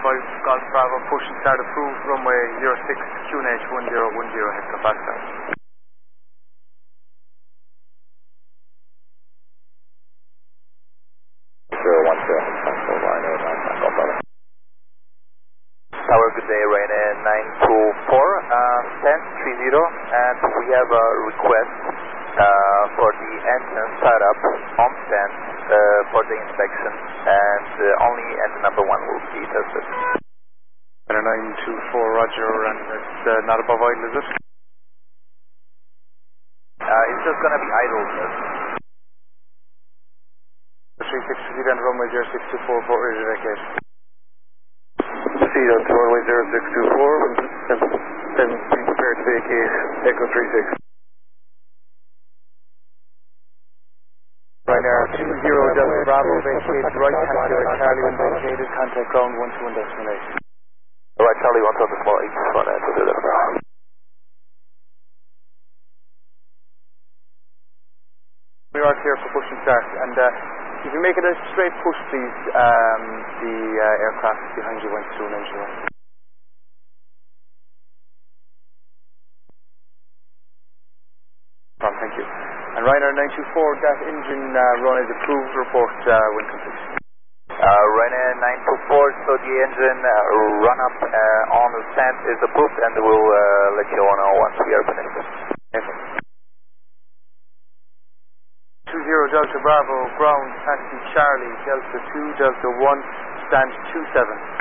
5 Golf Bravo, push and start approved, runway 06, QNH 1010, Hector Foxtrot. 010, Tower, good day, Ryanair 924, stand 30, and we have a request for the engine startup on stand for the inspection, and only engine number 1 will be tested. Ryanair 924, roger, and it's not above idle, is it? It's just going to be idle, sir. 36 then runway 0624, Port Radio Vacate. Proceed on to runway 0624, then be prepared to vacate Echo 36. Ryanair 20 Delta Bravo, vacate right, taxi right, Charlie 1 vacated, contact ground 121.8. Alright, Charlie 1 Delta Small 8, front end to the Delta Bravo. We are clear for push and start, and if you make it a straight push, please, the aircraft behind you went through an engine run. Thank you. And Ryanair 924, that engine run is approved, report when complete. Ryanair 924, so the engine run up on the stand is approved, and we'll let you all know once we are finished. Okay. 20 Delta Bravo, ground, taxi Charlie, Delta 2, Delta 1, stand 27.